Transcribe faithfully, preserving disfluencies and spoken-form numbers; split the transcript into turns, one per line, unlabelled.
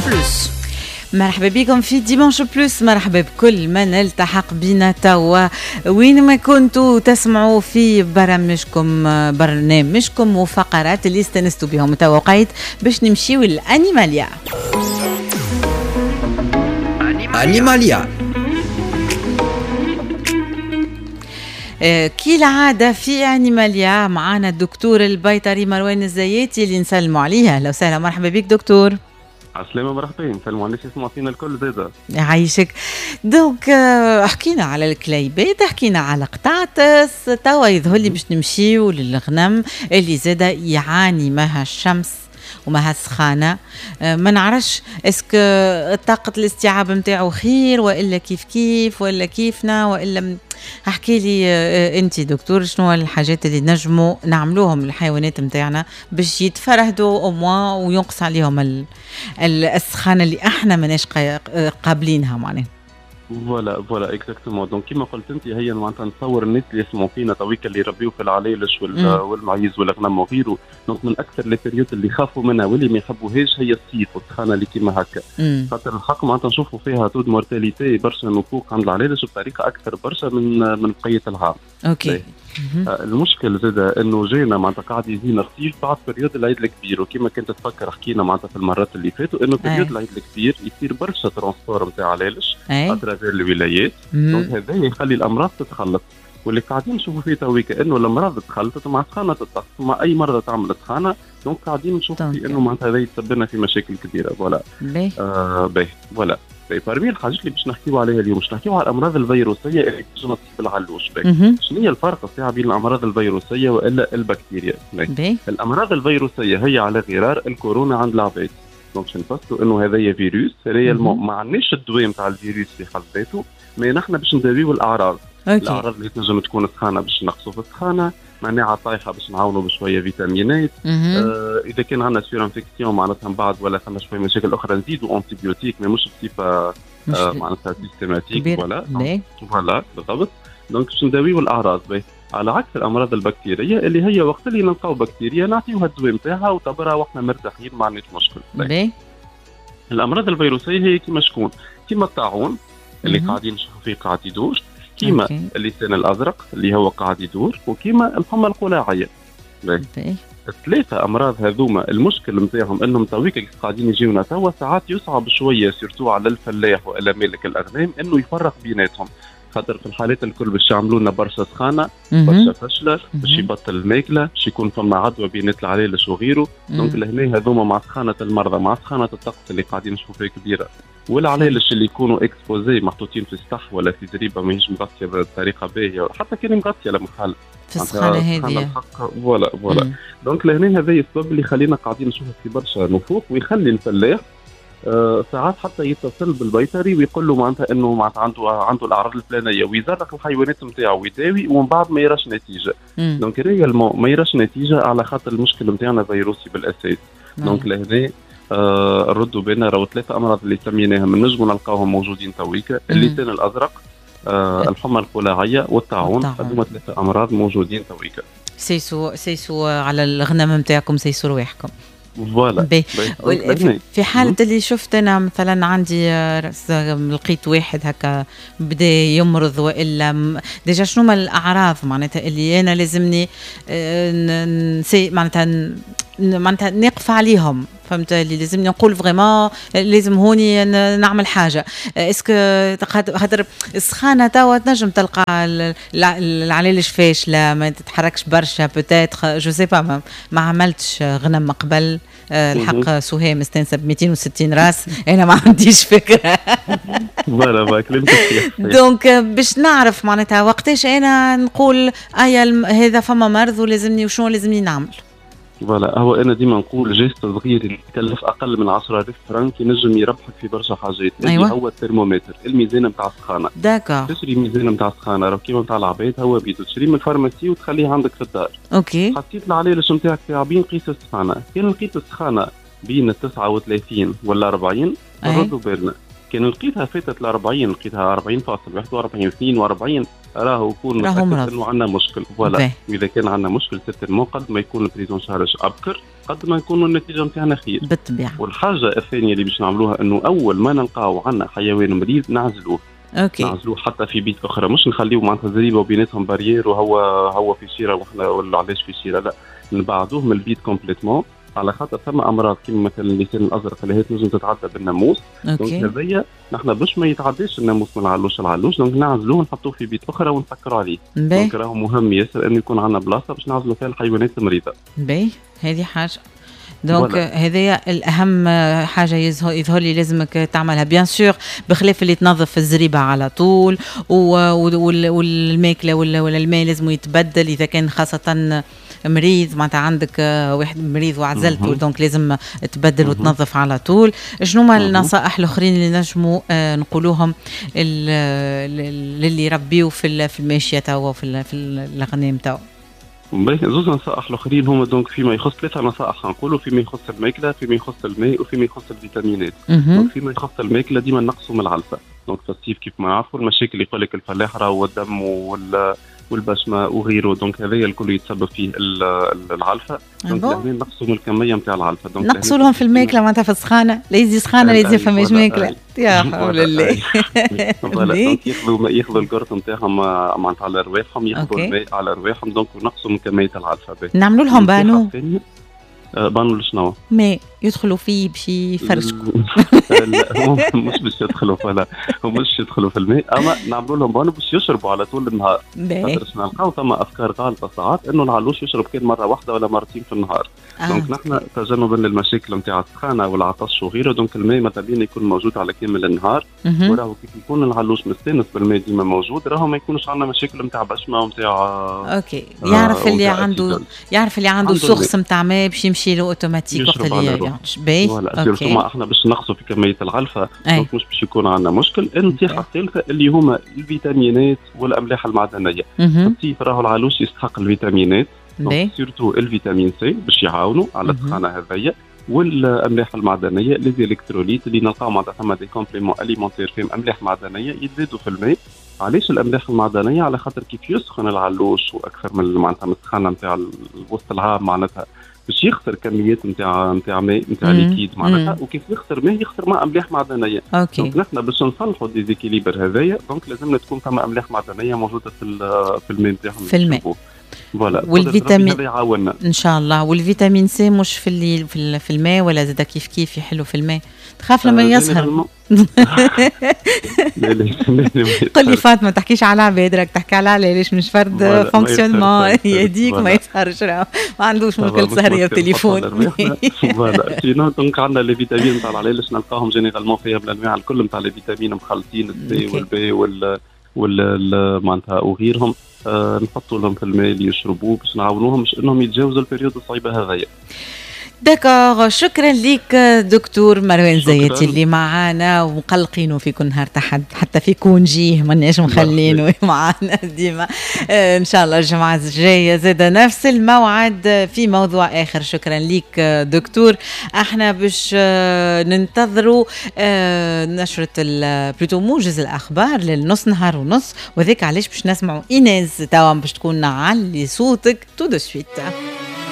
بلوس.
مرحبا بكم في ديمانش بلوس، مرحبا بكل من التحق بنا توا وين ما كنتوا تسمعوا في برامجكم برنامجكم وفقرات اللي استنستوا بهم. توا وقيت باش نمشيو للانيماليا.
انيماليا
كي العادة في أنيماليا معنا الدكتور البيطري مروان الزياتي اللي نسلموا عليه. أهلا وسهلا، مرحبا بك دكتور.
عسلامة، مرحبا، نسلموا على الناس يسمعوا فينا الكل زادا.
يعيشك. دونك حكينا على الكليبات، حكينا على قطعتس، توا يظهر لي باش نمشيو للغنم اللي زادا يعاني مها الشمس ومها السخانة. ما نعرفش اسك طاقة الاستيعاب نتاعو خير والا كيف كيف ولا كيفنا ولا. احكي لي انت دكتور، شنو الحاجات اللي نجموا نعملوهم الحيوانات نتاعنا باش يتفرهدوا او موا وينقص عليهم السخانة اللي احنا ماناش قابلينها معناها.
فوالا فوالا اكزاكتومون. دونك كيما قلت انت، هي معناتها نتصور الناس اللي يسمعوا فينا تويك اللي يربيو في العلالش والمعيز والغنم وغيره، دونك من اكثر لي بيريود اللي يخافوا منها واللي ما يحبوهاش هي الصيف والسخانه اللي كيما هكا. خاطر الحق معناتها نشوفوا فيها تود مورتاليتي برشا نفوق عند العلالش بطريقه اكثر برشا من من بقيه العام.
اوكي.
آه المشكل زاده انه جينا معناتها قاعد يزيد الصيف بعد بريود العيد الكبير، وكما كنت تفكر حكينا معناتها في المرات اللي فاتوا انه بريود العيد الكبير يصير برشا ترانسبور نتاع علالش اترافير الولايات. دونك هذا يخلي الامراض تتخلط، واللي قاعدين نشوفوا فيه تويك انه الامراض تخلطت مع سخانه الطقس، مع اي مرض تعمل سخانه. دونك قاعدين نشوفوا في انه معناتها هذا يسبب لنا في مشاكل كبيره. فوالا باهي آه باهي فوالا. برمي الحاجات اللي باش نحكيو عليها اليوم، باش نحكيو على الامراض الفيروسيه اللي تنجم تصيب العلوش. شنو هي الفرق تاع بين الامراض الفيروسيه والا البكتيريا؟ الامراض الفيروسيه هي على غرار الكورونا عند العباد. دونك نفسروا انه هذا فيروس ريالمون ما عندناش الدواء نتاع الفيروس في حد ذاته، مي نحن باش نداويو الاعراض. أوكي. الاعراض اللي تنجم تكون سخانه باش نقصوا في السخانه، معناها طايحه باش نعاونوا بشويه فيتامينات. آه اذا كان عندنا سير انفكسيون معناتها من بعد ولا فما شويه مشاكل اخرى نزيدوا انتيبيوتيك، مي مش بصفه آه معناتها سيستماتيك. ولا فوالا بالضبط. دونك باش نداويو الاعراض بي. على عكس الامراض البكتيريه اللي هي وقت اللي نلقاو بكتيريا نعطيوها الدواء نتاعها وتبرا واحنا مرتاحين، ما عندناش مشكل. بي. الامراض الفيروسيه هي كيما شكون؟ كيما الطاعون اللي قاعدين نشوفوا فيه قاعد يدور، كيما okay. اللسان الازرق اللي هو قاعد يدور، وكيما الحمى القلاعيه. okay. الثلاثه امراض هذوما المشكل نتاعهم انهم تويك قاعدين يجيونا توا ساعات يصعب شويه سيرتو على الفلاح والا مالك الاغنام انه يفرق بيناتهم، خاطر في الحالات الكل باش يعملوا لنا برشا سخانه برشا فشله باش يبطل الماكله، باش يكون فما عدوى بينات العلالش وغيره. دونك لهنا هذوما مع سخانه المرضى مع سخانه الطقس اللي قاعدين نشوفوا فيها كبيره، والعلالش اللي يكونوا اكسبوزي محطوطين في السطح ولا في زريبه ماهيش مغطيه بطريقه باهيه، حتى كان مغطيه لمحل
في السخانه هذه.
فوالا فوالا. دونك لهنا هذا السبب اللي خلينا قاعدين نشوفوا في برشا نفوق، ويخلي الفلاح أه ساعات حتى يتصل بالبيطري ويقول له معناتها انه معناتها عنده عنده الاعراض الفلانيه، ويزرق الحيوانات نتاعو ويداوي ومن بعد ما يراش نتيجه. دونك ريالمون ما يراش نتيجه على خاطر المشكل نتاعنا فيروسي بالاساس. دونك لهنا آه ردوا بالنا راهو ثلاثه امراض اللي سميناهم نجموا نلقاوهم موجودين تويكا، اللسان الازرق، آه الحمى القلاعيه والطاعون. هذوما ثلاثه امراض موجودين تويكا.
سيسو سيسو على الغنم نتاعكم، سيسو رواحكم.
فوالا.
في حالة اللي شفت أنا مثلا عندي لقيت واحد هكا بدأ يمرض وإلا ديجا شنو ما الأعراض معناتها اللي أنا لازمني نسي معناتها معناتها نقف عليهم، فهمت اللي لازمني نقول فريمون لازم هوني نعمل حاجه. اسكو خاطر السخانه توا تنجم تلقى العلالش فاشله ما تتحركش برشا بوتيتر جو سي با ما, ما عملتش غنم قبل. الحق سهام مستنسه ب مئتين وستين راس انا ما عنديش فكره.
فوالا ما كلمتش.
دونك باش نعرف معناتها وقتاش انا نقول ايا هذا فما مرض ولازمني وشنو لازمني نعمل.
فوالا هو انا ديما نقول جيست صغير يكلف اقل من عشرة آلاف فرنك ينجم يربحك في برشا حاجات.
أيوة.
هو الترمومتر، الميزان نتاع السخانه.
داكا
تشري ميزان نتاع السخانه راه كيما نتاع العباد، هو بيدو تشري من الفارماسي وتخليه عندك في الدار.
اوكي.
حطيت العلالش نتاعك تعبين قيس السخانه، كان لقيت السخانه بين تسعة وثلاثين ولا أربعين ردوا بالنا، كان لقيتها فاتت ل أربعين لقيتها أربعين فاصلة واحد وأربعين اثنين وأربعين راهو يكون متأكد انه عندنا مشكل. فوالا اذا كان عندنا مشكل سيرتينمون قد ما يكون البريزون شارج ابكر قد ما نكونوا النتيجه نتاعنا خير
بالطبيعه.
والحاجه الثانيه اللي باش نعملوها انه اول ما نلقاو عندنا حيوان مريض نعزلوه.
اوكي.
نعزلوه حتى في بيت اخرى، مش نخليوه معناتها زريبه وبيناتهم بارير وهو هو في شيره وحنا ولا علاش في شيره، لا نبعدوه من البيت كومبليتمون، على خاطر ثم امراض كيما مثلا اللسان الازرق اللي هي تنجم تتعدى بالناموس. دونك هذايا نحن باش ما يتعداش الناموس من العلوش العلوش، دونك نعزلوه ونحطوه في بيت اخرى ونفكروا عليه. دونك راهو مهم ياسر انه يكون عندنا بلاصه باش نعزلوا فيها الحيوانات المريضه.
باهي هذه حاجه. دونك هذايا الاهم حاجه يظهر لي لازمك تعملها بيان سور، بخلاف اللي تنظف الزريبه على طول، والماكله ولا ولا الماء لازم يتبدل اذا كان خاصه مريض، معناتها عندك واحد مريض وعزلته دونك لازم تبدل وتنظف على طول. شنو هما النصائح الاخرين اللي نجموا نقولوهم للي يربيوا في في الماشيه توا في في الغنم توا؟
زوز نصائح الاخرين هما دونك فيما يخص ثلاثه نصائح نقولوا، فيما يخص الماكله، فيما يخص الماء، وفيما يخص الفيتامينات. دونك فيما يخص الماكله ديما نقصوا من العلفه. دونك في الصيف كيف ما نعرفوا المشاكل يقول لك الفلاحه والدم وال والبشمه وغيره، دونك هذايا الكل يتسبب فيه العلفه. دونك لازم نقصوا من الكميه نتاع العلفه، دونك
نقصوا لهم في الماكله معناتها في السخانه، لا يزي سخانه لا يزي فماش ماكله. يا حول الله.
دونك ياخذوا ياخذوا القرط نتاعهم معناتها على رواحهم، ياخذوا الماء على رواحهم، دونك نقصوا من كميه العلفه.
نعملوا لهم بانو
بانو شنو؟
ماء يدخلوا فيه باش يفرشكوا.
لا هم مش باش يدخلوا فلا هم مش يدخلوا في الماء، اما نعملوا لهم بانو باش يشربوا على طول النهار. خاطر نلقاو ثم افكار غالطه ساعات انه العلوش يشرب كان مره واحده ولا مرتين في النهار. آه. دونك نحن تجنبا للمشاكل نتاع السخانه والعطش وغيره، دونك الماء متى بين يكون موجود على كامل النهار، وراهو كيف يكون العلوش مستانس بالماء ديما موجود، راهو ما يكونش عندنا مشاكل نتاع بشمه ونتاع.
اوكي. يعرف اللي عنده يعرف اللي عنده سورس نتاع ماء باش يمشي له اوتوماتيك وقت اللي باهي.
اوكي. احنا باش نقصوا في كميه العلفه، دونك مش باش يكون عندنا مشكل. النصيحه الثالثه اللي هما الفيتامينات والاملاح المعدنيه. الصيف راهو العلوش يستحق الفيتامينات، سورتو الفيتامين سي باش يعاونوا على السخانه هذيا، والاملاح المعدنيه اللي زي الكتروليت اللي نلقاو معناتها ثما دي كومبليمون اليمونتير فيهم املاح معدنيه يتزادوا في الماء. علاش الاملاح المعدنيه؟ على خاطر كيف يسخن العلوش واكثر من معناتها من السخانه نتاع وسط العام معناتها باش يخسر كميات نتاع نتاع ماء نتاع ليكيد معناتها، وكيف يخسر ماء يخسر ماء املاح معدنيه. دونك نحن باش نصلحوا الديزيكيليبر هذايا، دونك لازمنا تكون ثما املاح معدنيه موجوده في في الماء نتاعهم
في الماء.
فوالا.
والفيتامين ان شاء الله. والفيتامين سي مش في اللي في الماء ولا زاد كيف كيف يحلوا في الماء؟ تخاف لما يسهر. قل لي فاطمه تحكيش على عباد، راك تحكي على علاش مش فرد فونكسيونمون يديك ما يسهرش، ما عندوش مشكل سهريه بتليفون.
فوالا. سينو دونك عندنا لي فيتامين نتاع العلاش نلقاهم جينيرالمون فيها بالانواع الكل نتاع لي فيتامين مخلطين، السي والبي وال وال معناتها وغيرهم. آه نحطوا لهم في الماء اللي يشربوه باش نعاونوهم باش انهم يتجاوزوا البريود الصعيبه هذيا.
دكار. شكرا لك دكتور مروان زياتي اللي معانا ومقلقينه في كل نهار تحت، حتى في كونجيه ماناش مخلينه معانا ديما. آه ان شاء الله الجمعه الجايه زاد نفس الموعد في موضوع اخر. شكرا لك دكتور. احنا باش آه ننتظروا آه نشره بلوتو موجز الاخبار للنص نهار ونص، وذاك علاش باش نسمعوا ايناز توا باش تكون علي صوتك تو دو سويت.